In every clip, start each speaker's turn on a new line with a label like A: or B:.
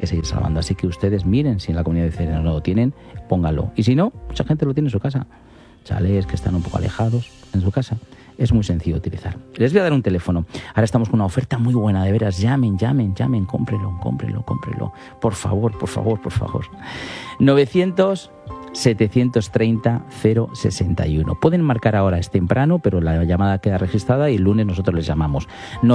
A: seguir salvando. Así que ustedes miren si en la comunidad de vecinos no lo tienen, pónganlo. Y si no, mucha gente lo tiene en su casa. Chalés que están un poco alejados en su casa. Es muy sencillo de utilizar. Les voy a dar un teléfono. Ahora estamos con una oferta muy buena, de veras. Llamen, cómprelo. Por favor. 900-730-061. Pueden marcar ahora, es temprano, pero la llamada queda registrada y el lunes nosotros les llamamos.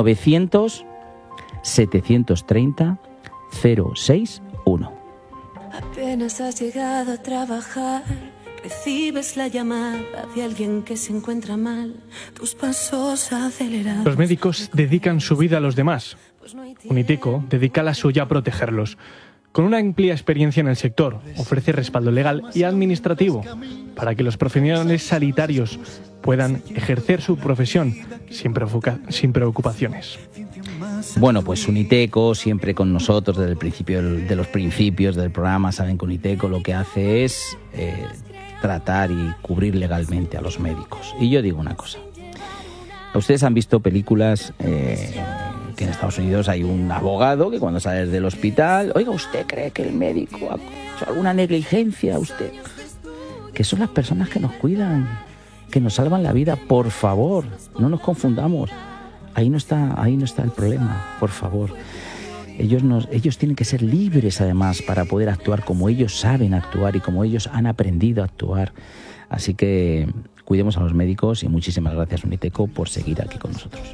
A: 900-730-061.
B: Apenas has llegado a trabajar, recibes la llamada de alguien que se encuentra mal, tus pasos acelerados.
C: Los médicos dedican su vida a los demás. Uniteco dedica la suya a protegerlos. Con una amplia experiencia en el sector, ofrece respaldo legal y administrativo para que los profesionales sanitarios puedan ejercer su profesión sin preocupaciones.
A: Bueno, pues Uniteco siempre con nosotros desde el principio de los principios del programa. Saben que Uniteco lo que hace es tratar y cubrir legalmente a los médicos. Y yo digo una cosa. Ustedes han visto películas que en Estados Unidos hay un abogado que cuando sale del hospital, oiga, ¿usted cree que el médico ha hecho alguna negligencia? ¿Usted? Que son las personas que nos cuidan, que nos salvan la vida. Por favor, no nos confundamos. Ahí no está el problema, por favor. Ellos tienen que ser libres, además, para poder actuar como ellos saben actuar y como ellos han aprendido a actuar. Así que cuidemos a los médicos y muchísimas gracias, Uniteco, por seguir aquí con nosotros.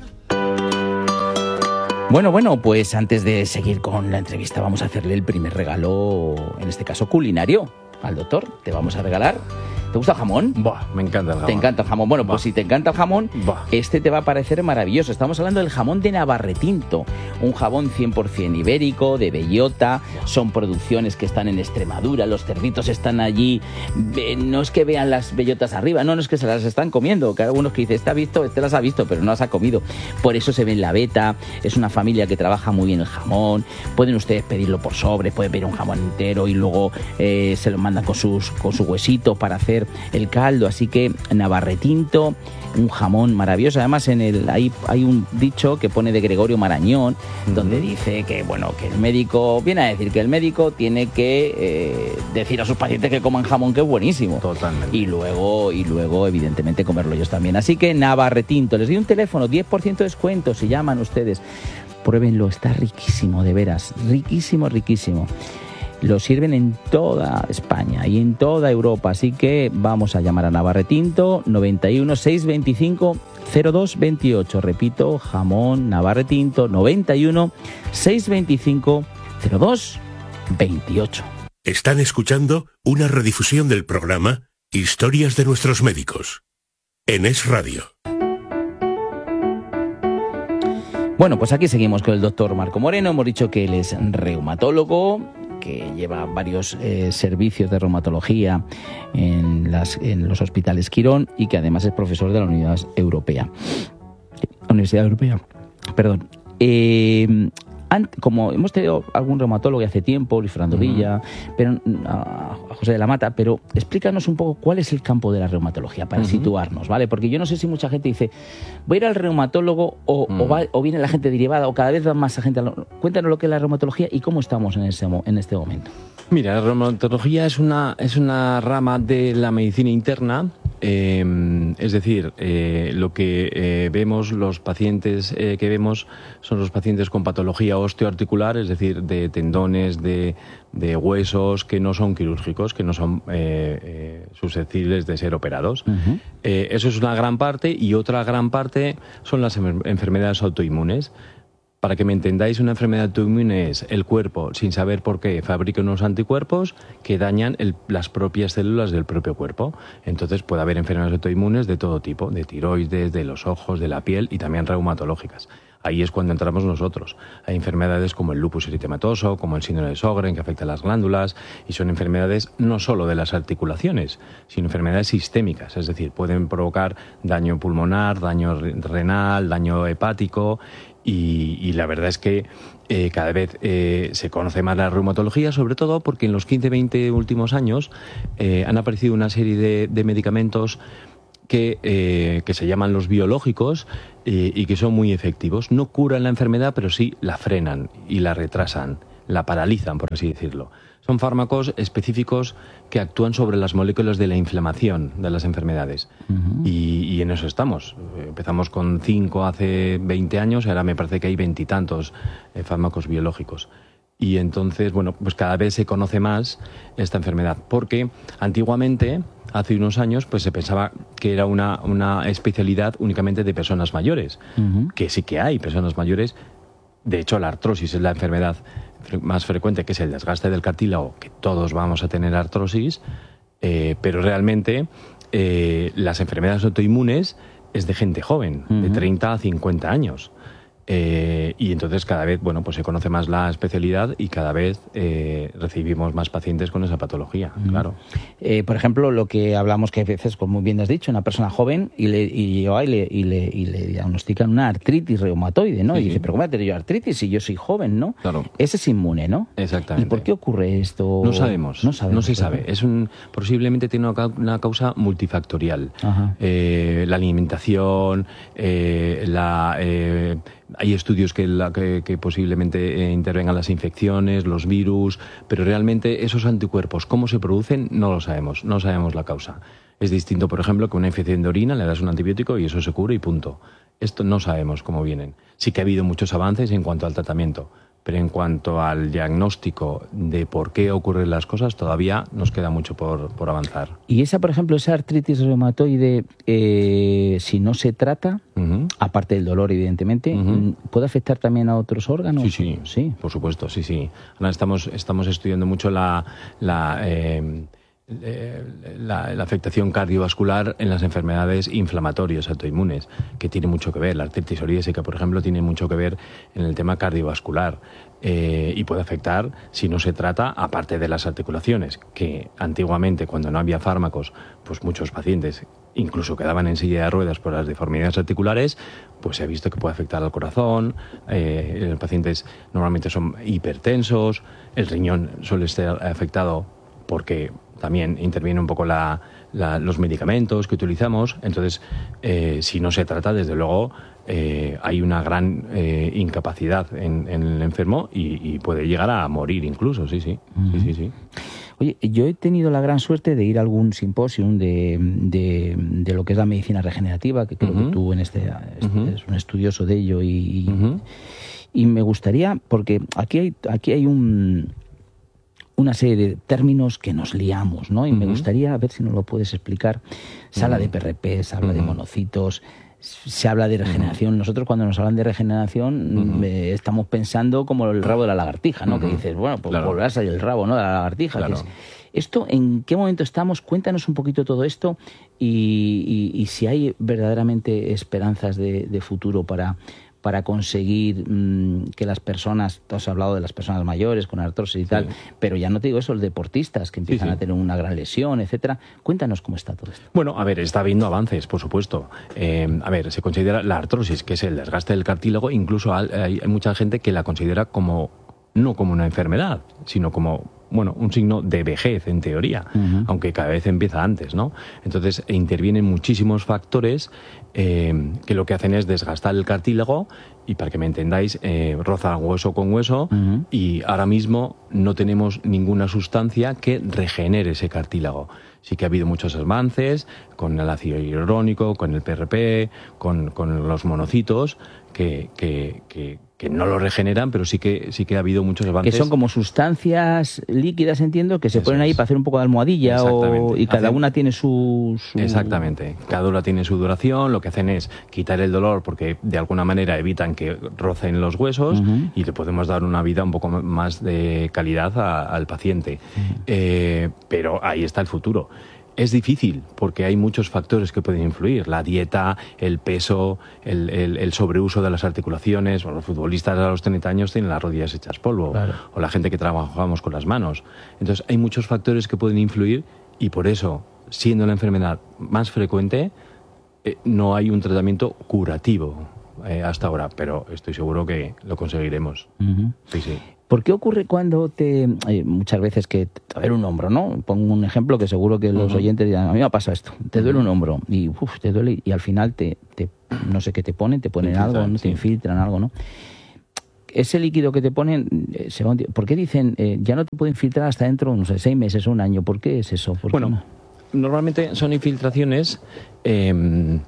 A: Bueno, pues antes de seguir con la entrevista vamos a hacerle el primer regalo, en este caso culinario, al doctor. Te vamos a regalar... ¿Te gusta el jamón?
D: Buah, me encanta el jamón.
A: ¿Te encanta el jamón? Bueno, pues si te encanta el jamón, este te va a parecer maravilloso. Estamos hablando del jamón de Navarretinto, un jamón 100% ibérico, de bellota. Son producciones que están en Extremadura, los cerditos están allí. No es que vean las bellotas arriba, no es que se las están comiendo. Que hay algunos que dicen, este las ha visto, pero no las ha comido. Por eso se ve en la beta. Es una familia que trabaja muy bien el jamón. Pueden ustedes pedirlo por sobre, pueden pedir un jamón entero y luego se lo mandan con sus huesitos para hacer el caldo. Así que Navarretinto, un jamón maravilloso. Además hay un dicho que pone de Gregorio Marañón, donde dice que el médico viene a decir que el médico tiene que decir a sus pacientes que coman jamón, que es buenísimo.
D: Totalmente.
A: Y luego evidentemente comerlo ellos también. Así que Navarretinto, les doy un teléfono, 10% de descuento si llaman ustedes. Pruébenlo, está riquísimo, de veras, riquísimo. Lo sirven en toda España y en toda Europa, así que vamos a llamar a Navarretinto, 91 625 0228. Repito, jamón Navarretinto, 91 625 0228.
E: Están escuchando una redifusión del programa Historias de nuestros médicos en Es Radio.
A: Bueno, pues aquí seguimos con el doctor Marco Moreno. Hemos dicho que él es reumatólogo, que lleva varios servicios de reumatología en los hospitales Quirón y que además es profesor de la Universidad Europea. Como hemos tenido algún reumatólogo hace tiempo, Luis Fernando Villa, pero a José de la Mata, pero explícanos un poco cuál es el campo de la reumatología para situarnos, ¿vale? Porque yo no sé si mucha gente dice, voy a ir al reumatólogo o viene la gente derivada o cada vez va más gente. Cuéntanos lo que es la reumatología y cómo estamos en este momento.
D: Mira, la reumatología es una rama de la medicina interna. Es decir, lo que vemos, los pacientes que vemos son los pacientes con patología osteoarticular, es decir, de tendones, de huesos que no son quirúrgicos, que no son susceptibles de ser operados. Eso es una gran parte, y otra gran parte son las enfermedades autoinmunes. Para que me entendáis, una enfermedad autoinmune es el cuerpo, sin saber por qué, fabrica unos anticuerpos que dañan las propias células del propio cuerpo. Entonces puede haber enfermedades autoinmunes de todo tipo, de tiroides, de los ojos, de la piel y también reumatológicas. Ahí es cuando entramos nosotros. Hay enfermedades como el lupus eritematoso, como el síndrome de Sjögren, que afecta a las glándulas, y son enfermedades no solo de las articulaciones, sino enfermedades sistémicas, es decir, pueden provocar daño pulmonar, daño renal, daño hepático, y la verdad es que cada vez se conoce más la reumatología, sobre todo porque en los 15-20 últimos años han aparecido una serie de medicamentos que se llaman los biológicos y que son muy efectivos. No curan la enfermedad, pero sí la frenan y la retrasan. la paralizan, por así decirlo. Son fármacos específicos que actúan sobre las moléculas de la inflamación de las enfermedades. Y en eso estamos. Empezamos con 5 hace 20 años, ahora me parece que hay 20 y tantos fármacos biológicos. Y entonces, bueno, pues cada vez se conoce más esta enfermedad, porque antiguamente, hace unos años, pues se pensaba que era una especialidad únicamente de personas mayores, que sí que hay personas mayores. De hecho, la artrosis es la enfermedad más frecuente, que es el desgaste del cartílago, que todos vamos a tener artrosis, pero realmente las enfermedades autoinmunes es de gente joven, de 30 a 50 años. Y entonces cada vez, bueno, pues se conoce más la especialidad y cada vez recibimos más pacientes con esa patología, claro.
A: Por ejemplo, lo que hablamos que a veces, como muy bien has dicho, una persona joven y le diagnostican una artritis reumatoide, ¿no?
D: Sí,
A: y dice, pero ¿cómo voy a tener yo artritis si yo soy joven, no?
D: Claro.
A: Ese es inmune, ¿no?
D: Exactamente.
A: ¿Y por qué ocurre esto?
D: No sabemos. No se sabe. Posiblemente tiene una causa multifactorial. La alimentación, hay estudios que posiblemente intervengan las infecciones, los virus, pero realmente esos anticuerpos, ¿cómo se producen? No lo sabemos, no sabemos la causa. Es distinto, por ejemplo, que una infección de orina, le das un antibiótico y eso se cura y punto. Esto no sabemos cómo vienen. Sí que ha habido muchos avances en cuanto al tratamiento, pero en cuanto al diagnóstico de por qué ocurren las cosas, todavía nos queda mucho por avanzar.
A: Y esa, por ejemplo, esa artritis reumatoide, si no se trata, aparte del dolor, evidentemente, ¿puede afectar también a otros órganos?
D: Sí, por supuesto, sí. Ahora estamos estudiando mucho la afectación cardiovascular en las enfermedades inflamatorias autoinmunes, que tiene mucho que ver. La artritis psoriásica, por ejemplo, tiene mucho que ver en el tema cardiovascular y puede afectar, si no se trata, aparte de las articulaciones, que antiguamente, cuando no había fármacos, pues muchos pacientes incluso quedaban en silla de ruedas por las deformidades articulares, pues se ha visto que puede afectar al corazón. Los pacientes normalmente son hipertensos, el riñón suele estar afectado porque también interviene un poco los medicamentos que utilizamos. Entonces, si no se trata, desde luego, hay una gran incapacidad en el enfermo y puede llegar a morir incluso, sí.
A: Oye, yo he tenido la gran suerte de ir a algún simposium de lo que es la medicina regenerativa, que creo que tú eres un estudioso de ello y me gustaría, porque aquí hay una serie de términos que nos liamos, ¿no? Y me gustaría ver si nos lo puedes explicar. Se habla de PRP, se habla de monocitos, se habla de regeneración. Nosotros cuando nos hablan de regeneración estamos pensando como el rabo de la lagartija, ¿no? Que dices, bueno, pues volverá a salir el rabo, ¿no? De la lagartija.
D: Claro.
A: ¿Esto en qué momento estamos? Cuéntanos un poquito todo esto y si hay verdaderamente esperanzas de futuro para conseguir que las personas, tú has hablado de las personas mayores con artrosis y tal, pero ya no te digo eso, los deportistas que empiezan a tener una gran lesión, etcétera. Cuéntanos cómo está todo esto.
D: Bueno, a ver, está habiendo avances, por supuesto. Se considera la artrosis, que es el desgaste del cartílago, incluso hay mucha gente que la considera no como una enfermedad, sino como un signo de vejez, en teoría, aunque cada vez empieza antes, ¿no? Entonces intervienen muchísimos factores que lo que hacen es desgastar el cartílago y, para que me entendáis, roza hueso con hueso y ahora mismo no tenemos ninguna sustancia que regenere ese cartílago. Sí que ha habido muchos avances con el ácido hialurónico, con el PRP, con los monocitos, que no lo regeneran, pero sí que ha habido muchos avances.
A: Que son como sustancias líquidas, entiendo, que se ponen ahí para hacer un poco de almohadilla y cada una tiene su...
D: Exactamente, cada una tiene su duración, lo que hacen es quitar el dolor porque de alguna manera evitan que rocen los huesos y le podemos dar una vida un poco más de calidad al paciente. Pero ahí está el futuro. Es difícil porque hay muchos factores que pueden influir. La dieta, el peso, el sobreuso de las articulaciones. Los futbolistas a los 30 años tienen las rodillas hechas polvo. Claro. O la gente que trabajamos con las manos. Entonces hay muchos factores que pueden influir y por eso, siendo la enfermedad más frecuente, no hay un tratamiento curativo hasta ahora. Pero estoy seguro que lo conseguiremos. Sí.
A: ¿Por qué ocurre cuando muchas veces que a ver un hombro, ¿no? Pongo un ejemplo que seguro que los oyentes dirán, a mí me ha pasado esto, te duele un hombro y te duele y al final no sé qué te ponen algo, ¿no? Te infiltran algo, ¿no? ese líquido que te ponen, ¿por qué dicen ya no te pueden filtrar hasta dentro, no sé, 6 meses, 1 año? ¿Por qué es eso?
D: Bueno, normalmente son infiltraciones que...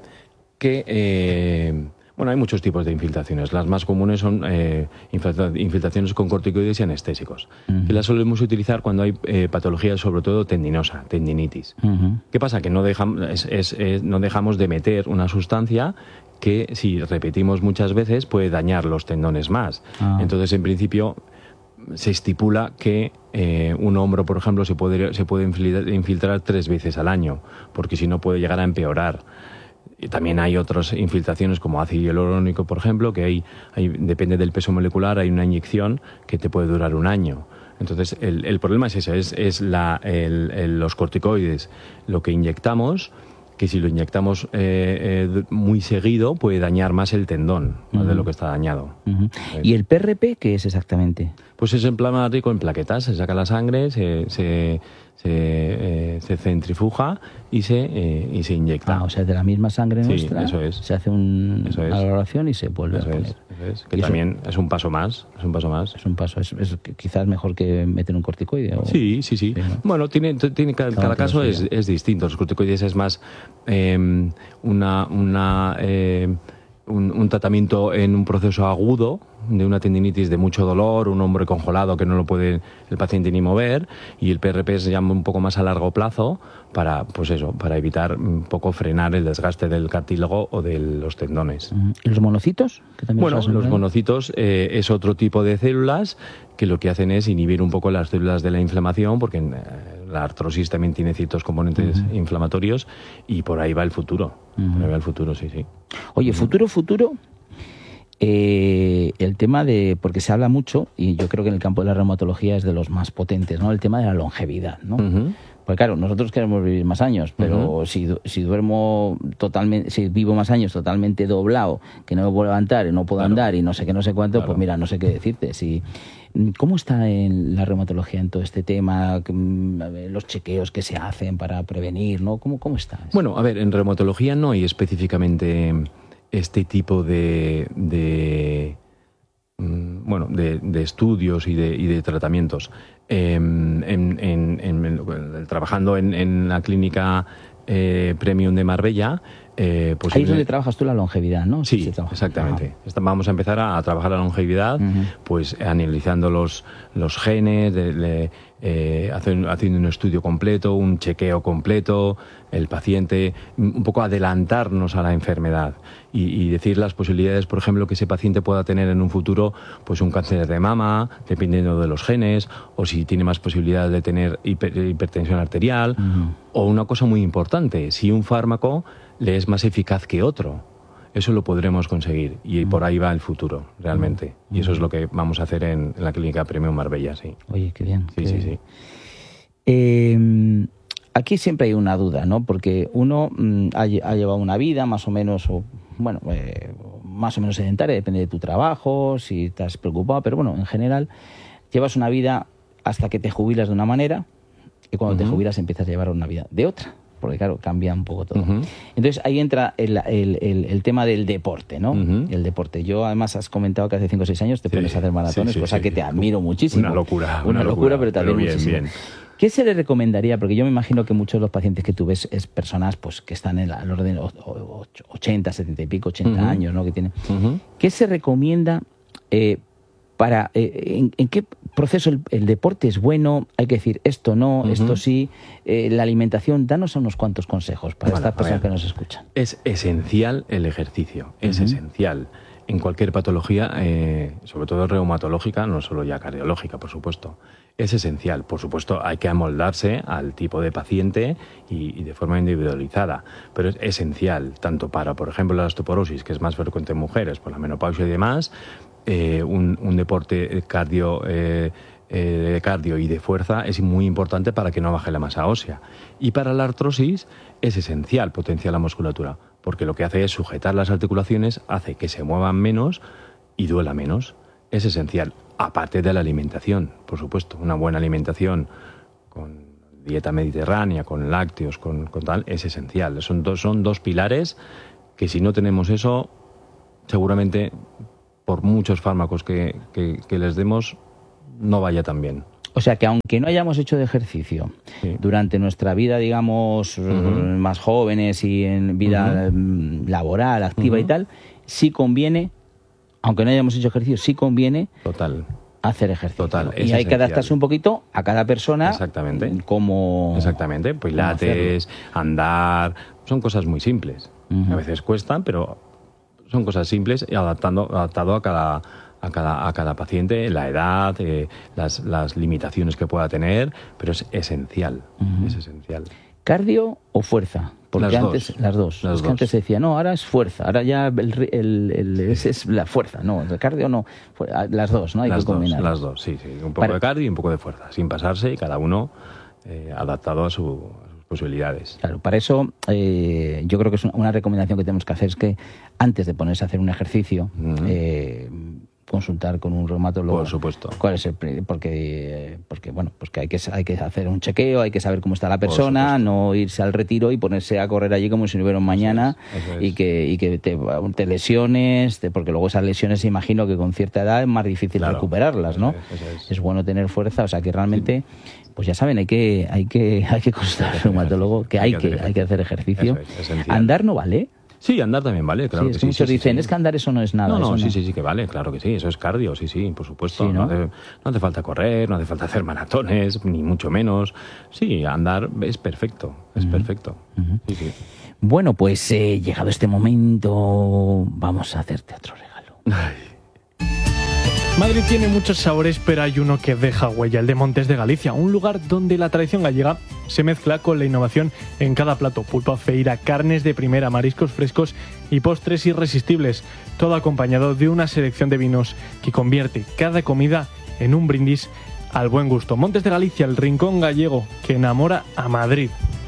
D: hay muchos tipos de infiltraciones. Las más comunes son infiltraciones con corticoides y anestésicos, que las solemos utilizar cuando hay patología, sobre todo tendinosa, tendinitis. ¿Qué pasa? Que no dejamos de meter una sustancia que, si repetimos muchas veces, puede dañar los tendones más. Entonces, en principio, se estipula que un hombro, por ejemplo, se puede infiltrar 3 veces al año, porque si no puede llegar a empeorar. Y también hay otras infiltraciones como ácido hialurónico, por ejemplo, que depende del peso molecular, hay una inyección que te puede durar 1 año. Entonces, el problema es ese, los corticoides, lo que inyectamos, que si lo inyectamos muy seguido puede dañar más el tendón, más de lo que está dañado.
A: ¿Y el PRP qué es exactamente?
D: Pues es inflamatorio en plaquetas, se saca la sangre, se centrifuga y se inyecta.
A: O sea, de la misma sangre nuestra,
D: sí, eso es.
A: Se hace una valoración y se vuelve a poner.
D: Eso es. Que también es un paso más. Es un paso.
A: Es quizás mejor que meter un corticoide.
D: Sí. ¿no? Bueno, cada caso es distinto. Los corticoides es más un tratamiento en un proceso agudo de una tendinitis de mucho dolor, un hombro congelado que no lo puede el paciente ni mover, y el PRP es ya un poco más a largo plazo para evitar un poco frenar el desgaste del cartílago o de los tendones.
A: ¿Y los monocitos?
D: Los monocitos es otro tipo de células que lo que hacen es inhibir un poco las células de la inflamación, porque la artrosis también tiene ciertos componentes inflamatorios, y por ahí va el futuro. Por ahí va el futuro, sí.
A: Oye, futuro... el tema porque se habla mucho, y yo creo que en el campo de la reumatología es de los más potentes, ¿no? El tema de la longevidad, ¿no? Porque claro, nosotros queremos vivir más años, pero si vivo más años totalmente doblado, que no me puedo levantar y no puedo andar y no sé qué, no sé cuánto, pues mira, no sé qué decirte. ¿Cómo está en la reumatología en todo este tema? Los chequeos que se hacen para prevenir, ¿no? ¿Cómo está?
D: Bueno, a ver, en reumatología no hay específicamente este tipo de estudios y de tratamientos. Trabajando en la clínica Premium de Marbella,
A: ahí es donde trabajas tú la longevidad, ¿no?
D: Sí, exactamente. Vamos a empezar a trabajar la longevidad, pues analizando los genes, haciendo un estudio completo, un chequeo completo, el paciente, un poco adelantarnos a la enfermedad y decir las posibilidades, por ejemplo, que ese paciente pueda tener en un futuro pues un cáncer de mama, dependiendo de los genes, o si tiene más posibilidades de tener hipertensión arterial, o una cosa muy importante, si un fármaco le es más eficaz que otro. Eso lo podremos conseguir y por ahí va el futuro, realmente. Y eso es lo que vamos a hacer en la clínica Premium Marbella, sí.
A: Oye, qué bien.
D: Sí.
A: Aquí siempre hay una duda, ¿no? Porque uno ha llevado una vida más o menos, más o menos sedentaria, depende de tu trabajo, si estás preocupado, pero bueno, en general llevas una vida hasta que te jubilas de una manera y cuando te jubilas empiezas a llevar una vida de otra. Porque claro, cambia un poco todo. Entonces ahí entra el tema del deporte, ¿no? El deporte. Yo además has comentado que hace 5 o 6 años te pones a hacer maratones, cosa que te admiro muchísimo.
D: Una locura,
A: pero también muchísimo.
D: Bien.
A: ¿Qué se le recomendaría? Porque yo me imagino que muchos de los pacientes que tú ves es personas pues que están en el orden 80, 70 y pico, 80 años, ¿no? Que tienen. ¿Qué se recomienda en qué proceso el deporte es bueno? Hay que decir esto no, esto sí, la alimentación. Danos unos cuantos consejos para estas personas que nos escuchan.
D: Es esencial el ejercicio, es esencial en cualquier patología, sobre todo reumatológica, no solo ya cardiológica, por supuesto. Es esencial, por supuesto, hay que amoldarse al tipo de paciente y de forma individualizada, pero es esencial, tanto para, por ejemplo, la osteoporosis, que es más frecuente en mujeres, por la menopausia y demás, un deporte cardio y de fuerza es muy importante para que no baje la masa ósea. Y para la artrosis es esencial potenciar la musculatura, porque lo que hace es sujetar las articulaciones, hace que se muevan menos y duela menos. Es esencial, aparte de la alimentación, por supuesto. Una buena alimentación con dieta mediterránea, con lácteos, con tal, es esencial. Son dos pilares que si no tenemos eso, seguramente por muchos fármacos que les demos, no vaya tan bien.
A: O sea que aunque no hayamos hecho de ejercicio durante nuestra vida, digamos, más jóvenes y en vida laboral, activa y tal, sí conviene, aunque no hayamos hecho ejercicio, sí conviene hacer ejercicio. Y hay que adaptarse un poquito a cada persona.
D: Exactamente.
A: Exactamente.
D: Pilates, andar, son cosas muy simples. A veces cuestan, pero son cosas simples y adaptado a cada paciente, la edad, las limitaciones que pueda tener, pero es esencial, es esencial.
A: ¿Cardio o fuerza? Porque las dos. Antes se decía, no, ahora es fuerza, ahora ya es la fuerza, no, el cardio no, las dos, ¿no? Hay que combinar.
D: Las dos, sí, un poco de cardio y un poco de fuerza, sin pasarse, y cada uno adaptado a sus posibilidades.
A: Claro, para eso yo creo que es una recomendación que tenemos que hacer, es que antes de ponerse a hacer un ejercicio, consultar con un reumatólogo.
D: Por supuesto.
A: ¿Cuál es porque bueno, pues que hay que hacer un chequeo, hay que saber cómo está la persona, no irse al retiro y ponerse a correr allí como si no hubiera un mañana. Eso es. y que te lesiones, porque luego esas lesiones, imagino que con cierta edad es más difícil recuperarlas, ¿no? Eso es bueno tener fuerza, o sea que realmente, pues ya saben, hay que consultar al reumatólogo, que hay que hacer ejercicio. Eso es esencial. ¿Andar no vale?
D: Sí, andar también vale, claro que sí.
A: Muchos dicen, es que andar eso no es nada.
D: No, sí, que vale, claro que sí, eso es cardio, sí, por supuesto. Sí, ¿no? No hace falta correr, no hace falta hacer maratones, ni mucho menos. Sí, andar es perfecto, perfecto. Sí.
A: Bueno, pues llegado este momento, vamos a hacerte otro regalo.
C: Madrid tiene muchos sabores, pero hay uno que deja huella, el de Montes de Galicia, un lugar donde la tradición gallega se mezcla con la innovación en cada plato. Pulpa, feira, carnes de primera, mariscos frescos y postres irresistibles, todo acompañado de una selección de vinos que convierte cada comida en un brindis al buen gusto. Montes de Galicia, el rincón gallego que enamora a Madrid.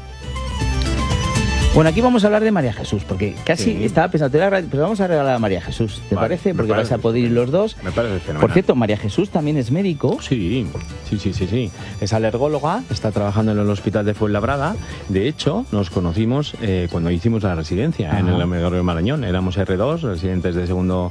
A: Bueno, aquí vamos a hablar de María Jesús, porque casi estaba pensando, pero vamos a regalar a María Jesús, ¿te parece? Porque vais a poder ir los dos.
D: Me parece fenomenal.
A: Por cierto, María Jesús también es médico.
D: Sí. Es alergóloga, está trabajando en el hospital de Fuenlabrada. De hecho, nos conocimos cuando hicimos la residencia en el Gregorio Marañón. Éramos R2, residentes de segundo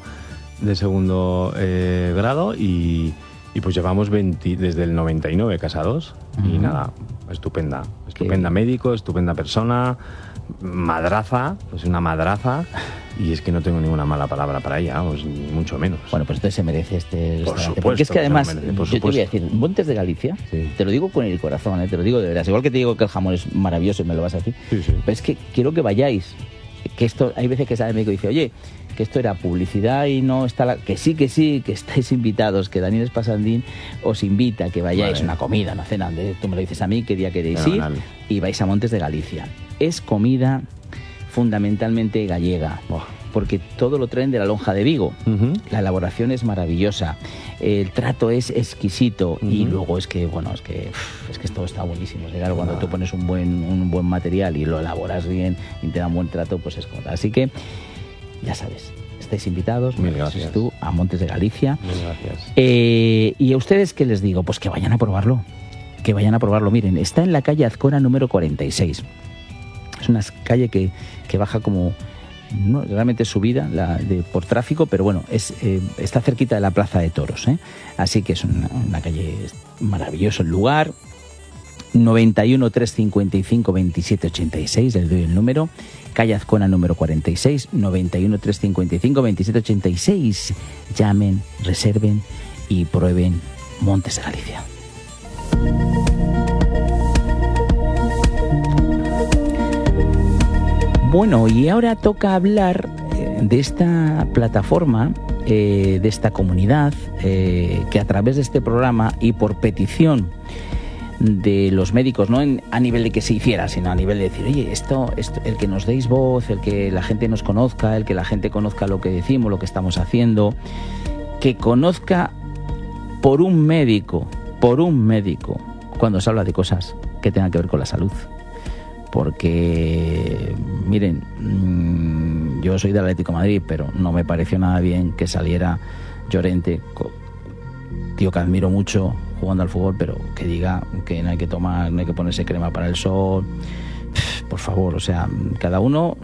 D: grado, y pues llevamos desde el 99 casados. Y nada, estupenda médico, estupenda persona, madraza, es una madraza, y es que no tengo ninguna mala palabra para ella, pues, ni mucho menos.
A: Bueno, pues entonces se merece este
D: restaurante.
A: Supuesto, porque es que además, yo te voy a decir, Montes de Galicia, te lo digo con el corazón, te lo digo de verdad, igual que te digo que el jamón es maravilloso y me lo vas a decir, pero es que quiero que vayáis, que esto, hay veces que sale el médico y dice, oye, que esto era publicidad y no está que sí, que estáis invitados, que Daniel Espasandín os invita a que vayáis a una comida, una cena, tú me lo dices a mí, qué día queréis ir, y vais a Montes de Galicia. Es comida fundamentalmente gallega, porque todo lo traen de la lonja de Vigo. La elaboración es maravillosa, el trato es exquisito, y luego es que todo está buenísimo. Claro, cuando tú pones un buen material y lo elaboras bien y te dan buen trato, pues es como tal. Así que ya sabes, estáis invitados,
D: mil gracias,
A: tú, a Montes de Galicia.
D: Mil gracias.
A: Y a ustedes, ¿qué les digo? Pues que vayan a probarlo. Miren, está en la calle Azcona número 46. Es una calle que baja como, no, realmente subida por tráfico, pero bueno, está cerquita de la Plaza de Toros, así que es una calle maravilloso el lugar. 91 355 27 86, les doy el número, calle Azcona número 46, 91 355 27 86. Llamen, reserven y prueben Montes de Galicia. Bueno, y ahora toca hablar de esta plataforma, de esta comunidad, que a través de este programa y por petición de los médicos, no a nivel de que se hiciera, sino a nivel de decir, oye, esto, el que nos deis voz, el que la gente nos conozca, el que la gente conozca lo que decimos, lo que estamos haciendo, que conozca por un médico, cuando se habla de cosas que tengan que ver con la salud. Porque, miren, yo soy del Atlético de Madrid, pero no me pareció nada bien que saliera Llorente, tío que admiro mucho jugando al fútbol, pero que diga que no hay que ponerse crema para el sol. por favor, o sea, cada uno...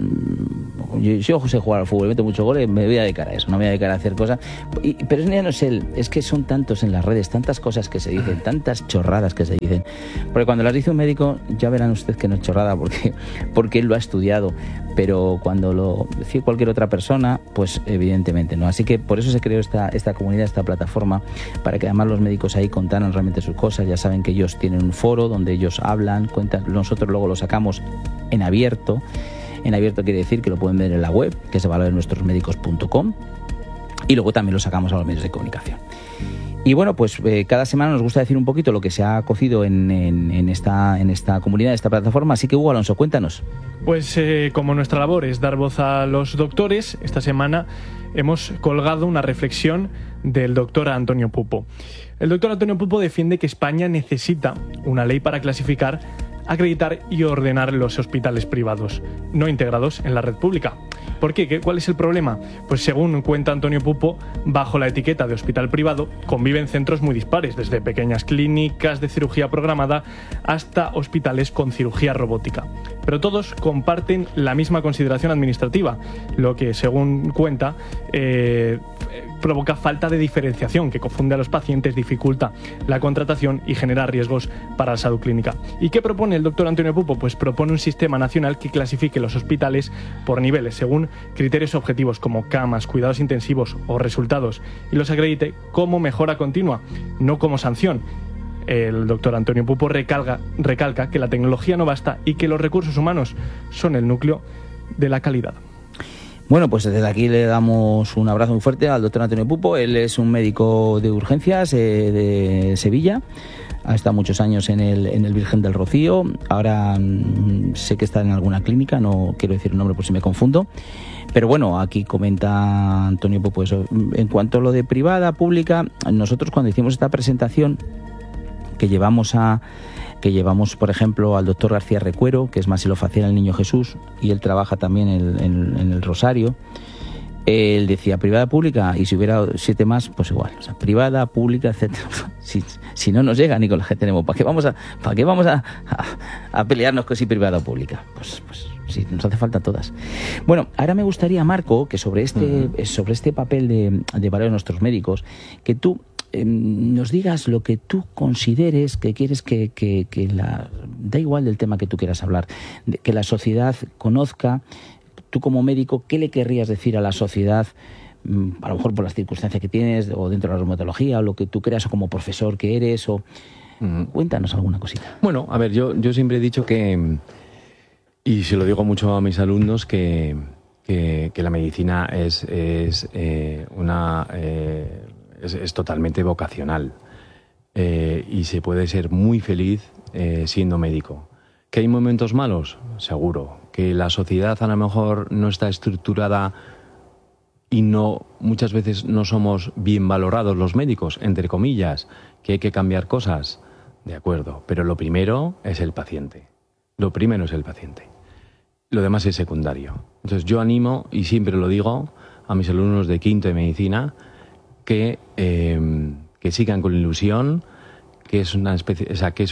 A: Yo sé jugar al fútbol, meto mucho goles, me voy a dedicar a eso, no me voy a dedicar a hacer cosas. Pero ya no es él, es que son tantos en las redes, tantas cosas que se dicen, tantas chorradas que se dicen. Porque cuando las dice un médico, ya verán ustedes que no es chorrada, porque él lo ha estudiado. Pero cuando lo dice cualquier otra persona, pues evidentemente no. Así que por eso se creó esta comunidad, esta plataforma, para que además los médicos ahí contaran realmente sus cosas. Ya saben que ellos tienen un foro donde ellos hablan, cuentan, nosotros luego lo sacamos en abierto. En abierto quiere decir que lo pueden ver en la web, que es valorosnuestrosmedicos.com, y luego también lo sacamos a los medios de comunicación. Y bueno, pues cada semana nos gusta decir un poquito lo que se ha cocido en esta comunidad, en esta plataforma. Así que, Hugo Alonso, cuéntanos.
C: Pues como nuestra labor es dar voz a los doctores, esta semana hemos colgado una reflexión del doctor Antonio Pupo. El doctor Antonio Pupo defiende que España necesita una ley para clasificar, acreditar y ordenar los hospitales privados no integrados en la red pública. ¿Por qué? ¿Cuál es el problema? Pues según cuenta Antonio Pupo, bajo la etiqueta de hospital privado conviven centros muy dispares, desde pequeñas clínicas de cirugía programada hasta hospitales con cirugía robótica. Pero todos comparten la misma consideración administrativa, lo que, según cuenta, provoca falta de diferenciación que confunde a los pacientes, dificulta la contratación y genera riesgos para la salud clínica. ¿Y qué propone el doctor Antonio Pupo? Pues propone un sistema nacional que clasifique los hospitales por niveles, según criterios objetivos como camas, cuidados intensivos o resultados, y los acredite como mejora continua, no como sanción. El doctor Antonio Pupo recalca que la tecnología no basta y que los recursos humanos son el núcleo de la calidad.
A: Bueno, pues desde aquí le damos un abrazo muy fuerte al doctor Antonio Pupo. Él es un médico de urgencias de Sevilla. Ha estado muchos años en el Virgen del Rocío. Ahora sé que está en alguna clínica, no quiero decir el nombre por si me confundo. Pero bueno, aquí comenta Antonio Pupo eso. En cuanto a lo de privada, pública, nosotros cuando hicimos esta presentación que llevamos, por ejemplo, al doctor García Recuero, que es masilofacial en el Niño Jesús, y él trabaja también en el Rosario. Él decía privada, pública, y si hubiera 7 más, pues igual. O sea, privada, pública, etcétera. Si no nos llega ni con la que tenemos, ¿para qué vamos a pelearnos con si privada o pública? Pues sí, nos hace falta todas. Bueno, ahora me gustaría, Marco, que sobre este papel de valor de nuestros médicos, que tú nos digas lo que tú consideres que quieres que da igual del tema que tú quieras hablar, que la sociedad conozca. Tú como médico, ¿qué le querrías decir a la sociedad, a lo mejor por las circunstancias que tienes o dentro de la reumatología o lo que tú creas o como profesor que eres? Cuéntanos alguna cosita.
D: Bueno, a ver, yo siempre he dicho que, y se lo digo mucho a mis alumnos, que la medicina es totalmente vocacional y se puede ser muy feliz siendo médico. ¿Que hay momentos malos? Seguro. ¿Que la sociedad a lo mejor no está estructurada y muchas veces no somos bien valorados los médicos, entre comillas, que hay que cambiar cosas? De acuerdo, pero lo primero es el paciente. Lo primero es el paciente. Lo demás es secundario. Entonces yo animo, y siempre lo digo, a mis alumnos de quinto de medicina, que sigan con ilusión, que es una especie, o sea, que es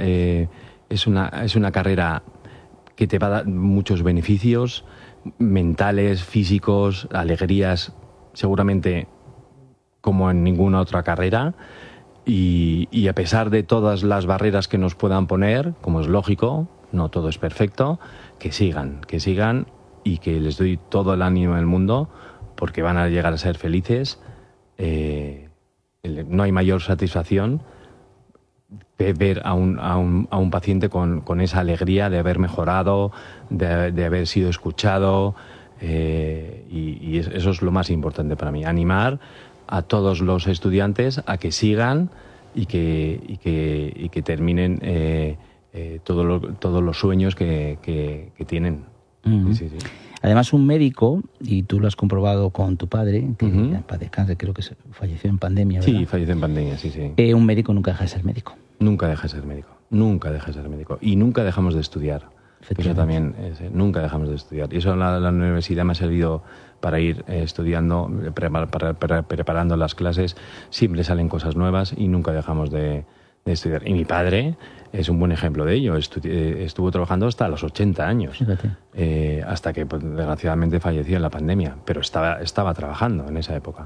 D: una carrera que te va a dar muchos beneficios mentales, físicos, alegrías, seguramente como en ninguna otra carrera, y a pesar de todas las barreras que nos puedan poner, como es lógico, no todo es perfecto, que sigan y que les doy todo el ánimo del mundo porque van a llegar a ser felices. No hay mayor satisfacción ver a un paciente con esa alegría de haber mejorado, de haber sido escuchado, y eso es lo más importante para mí. Animar a todos los estudiantes a que sigan y que terminen todos los sueños que tienen.
A: Uh-huh.
D: Sí.
A: Además, un médico, y tú lo has comprobado con tu padre, que en paz descanse, creo que falleció en pandemia, ¿verdad?
D: Sí, falleció en pandemia, sí.
A: Un médico nunca deja de ser médico.
D: Nunca deja de ser médico. Y nunca dejamos de estudiar. Eso también, nunca dejamos de estudiar. Y eso en la universidad me ha servido para ir estudiando, preparando las clases. Siempre salen cosas nuevas y nunca dejamos de de estudiar. Y mi padre es un buen ejemplo de ello. Estuvo trabajando hasta los 80 años, hasta que pues, desgraciadamente falleció en la pandemia, pero estaba trabajando en esa época.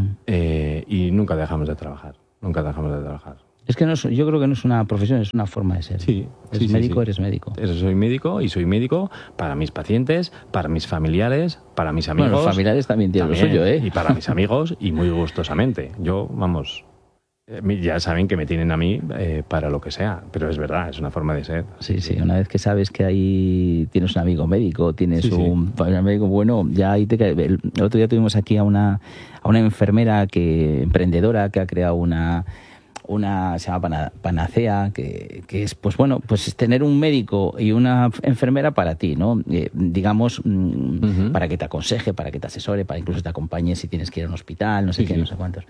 D: Y nunca dejamos de trabajar.
A: Es que yo creo que no es una profesión, es una forma de ser.
D: Sí,
A: eres médico, eres médico.
D: Soy médico y soy médico para mis pacientes, para mis familiares, para mis amigos.
A: Bueno, los familiares también tienen lo suyo, ¿eh?
D: Y para mis amigos, y muy gustosamente. Yo, vamos, ya saben que me tienen a mí para lo que sea, pero es verdad, es una forma de ser.
A: Sí, una vez que sabes que ahí tienes un amigo médico, tienes un médico bueno, ya ahí el otro día tuvimos aquí a una enfermera emprendedora que ha creado una se llama Panacea, que es, pues bueno, pues tener un médico y una enfermera para ti, ¿no? Digamos, para que te aconseje, para que te asesore, para incluso te acompañe si tienes que ir a un hospital, no sé qué, no sé cuántos.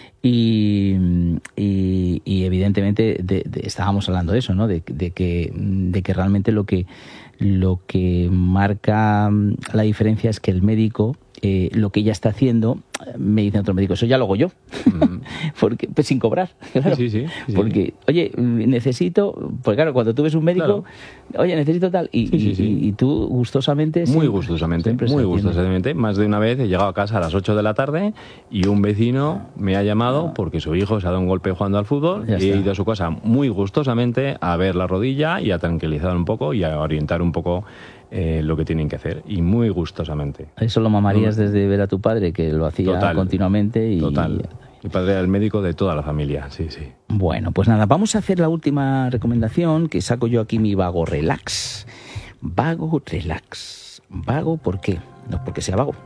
A: Y evidentemente estábamos hablando de eso, ¿no? De que realmente lo que marca la diferencia es que el médico, lo que ella está haciendo, me dice otro médico, eso ya lo hago yo, porque pues sin cobrar, claro.
D: Sí.
A: Porque, oye, necesito, pues claro, cuando tú ves un médico, oye, necesito tal, y tú gustosamente...
D: Muy gustosamente, más de una vez he llegado a casa a las 8 de la tarde y un vecino me ha llamado porque su hijo se ha dado un golpe jugando al fútbol y he ido a su casa muy gustosamente a ver la rodilla y a tranquilizar un poco y a orientar un poco lo que tienen que hacer, y muy gustosamente.
A: Eso lo mamarías desde ver a tu padre, que lo hacía continuamente.
D: Total. Mi padre era el médico de toda la familia, sí.
A: Bueno, pues nada, vamos a hacer la última recomendación, que saco yo aquí mi Vago Relax. Vago Relax. ¿Vago por qué? No porque sea vago,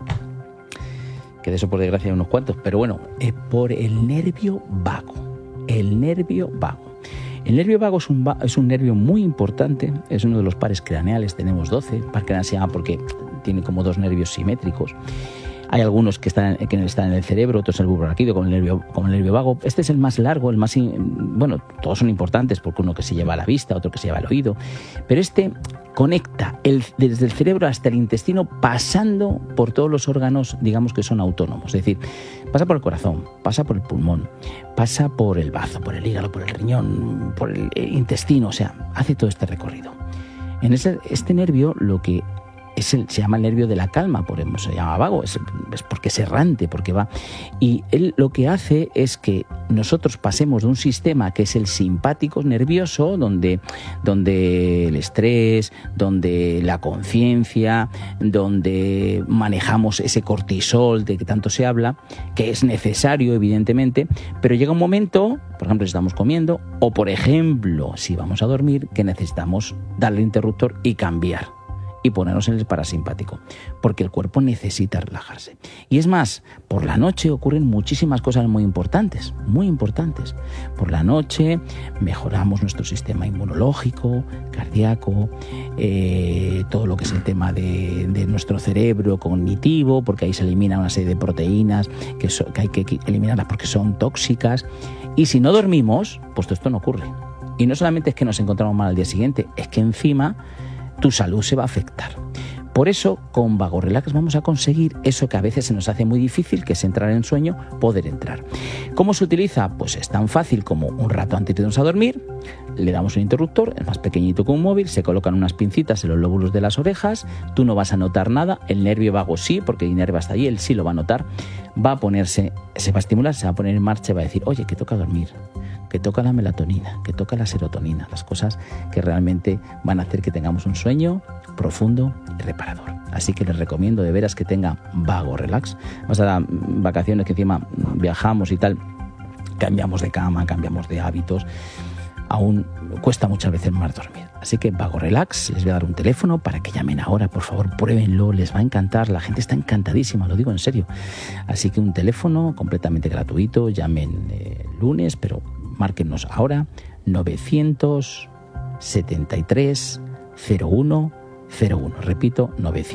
A: que de eso por desgracia hay unos cuantos, pero bueno, es por el nervio vago. El nervio vago. El nervio vago es un nervio muy importante, es uno de los pares craneales, tenemos 12, par craneal se llama porque tiene como 2 nervios simétricos. Hay algunos que están en el cerebro, otros en el bulbo raquídeo, como el nervio vago. Este es el más largo, bueno, todos son importantes porque uno que se lleva a la vista, otro que se lleva al oído, pero este conecta desde el cerebro hasta el intestino, pasando por todos los órganos, digamos que son autónomos, es decir, pasa por el corazón, pasa por el pulmón, pasa por el bazo, por el hígado, por el riñón, por el intestino, o sea, hace todo este recorrido. En este nervio lo que se llama el nervio de la calma, por eso se llama vago, es porque es errante, porque va. Y él lo que hace es que nosotros pasemos de un sistema que es el simpático nervioso, donde el estrés, donde la conciencia, donde manejamos ese cortisol de que tanto se habla, que es necesario evidentemente, pero llega un momento, por ejemplo, si estamos comiendo, o por ejemplo, si vamos a dormir, que necesitamos darle el interruptor y cambiar y ponernos en el parasimpático, porque el cuerpo necesita relajarse. Y es más, por la noche ocurren muchísimas cosas muy importantes. Por la noche mejoramos nuestro sistema inmunológico, cardíaco, todo lo que es el tema de nuestro cerebro cognitivo, porque ahí se eliminan una serie de proteínas que hay que eliminarlas porque son tóxicas. Y si no dormimos, pues todo esto no ocurre. Y no solamente es que nos encontramos mal al día siguiente, es que encima tu salud se va a afectar. Por eso, con Vago Relax vamos a conseguir eso que a veces se nos hace muy difícil, que es entrar en sueño, poder entrar. ¿Cómo se utiliza? Pues es tan fácil como un rato antes de irnos a dormir, le damos un interruptor, es más pequeñito que un móvil, se colocan unas pincitas en los lóbulos de las orejas, tú no vas a notar nada, el nervio vago sí, porque el nervio está allí, él sí lo va a notar, se va a estimular, se va a poner en marcha y va a decir, oye, que toca dormir, que toca la melatonina, que toca la serotonina, las cosas que realmente van a hacer que tengamos un sueño profundo y reparador. Así que les recomiendo de veras que tengan Vago Relax. Vas a dar vacaciones que encima viajamos y tal, cambiamos de cama, cambiamos de hábitos, aún cuesta muchas veces más dormir. Así que Vago Relax, les voy a dar un teléfono para que llamen ahora, por favor, pruébenlo, les va a encantar, la gente está encantadísima, lo digo en serio. Así que un teléfono completamente gratuito, llamen lunes, pero márquenos ahora, 973 01 01. Repito,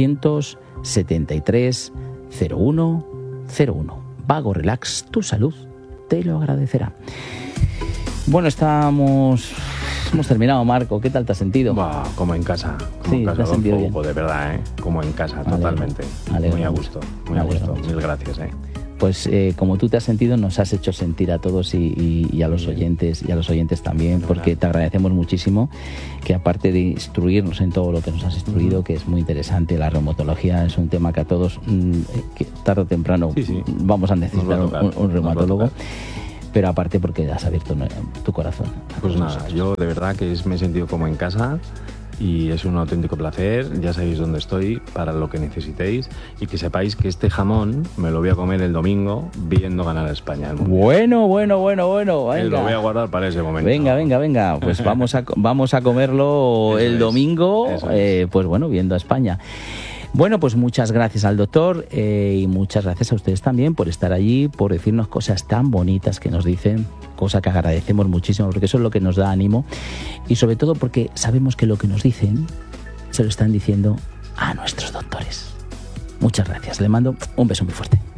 A: 973 01 01. Vago Relax, tu salud te lo agradecerá. Bueno, hemos terminado, Marco. ¿Qué tal te has sentido?
D: Como en casa.
A: Sí, te has sentido bien.
D: De verdad, como en casa, totalmente. Muy a gusto. Mil gracias.
A: pues como tú te has sentido, nos has hecho sentir a todos y a los oyentes también, porque te agradecemos muchísimo que, aparte de instruirnos en todo lo que nos has instruido, que es muy interesante, la reumatología es un tema que a todos, que tarde o temprano vamos a necesitar un reumatólogo. Pero aparte porque has abierto tu corazón.
D: Pues nada, yo de verdad que me he sentido como en casa y es un auténtico placer. Ya sabéis dónde estoy para lo que necesitéis, y que sepáis que este jamón me lo voy a comer el domingo viendo ganar a España.
A: Bueno. Venga.
D: Lo voy a guardar para ese momento.
A: Venga. Pues vamos a comerlo el domingo, pues bueno, viendo a España. Bueno, pues muchas gracias al doctor y muchas gracias a ustedes también por estar allí, por decirnos cosas tan bonitas que nos dicen, cosa que agradecemos muchísimo, porque eso es lo que nos da ánimo, y sobre todo porque sabemos que lo que nos dicen se lo están diciendo a nuestros doctores. Muchas gracias, le mando un beso muy fuerte.